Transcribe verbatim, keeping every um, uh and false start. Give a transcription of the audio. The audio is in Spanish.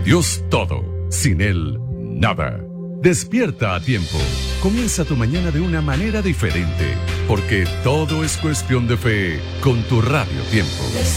Con Dios todo, sin Él nada. Despierta a tiempo. Comienza tu mañana de una manera diferente, porque todo es cuestión de fe con tu Radio Tiempo.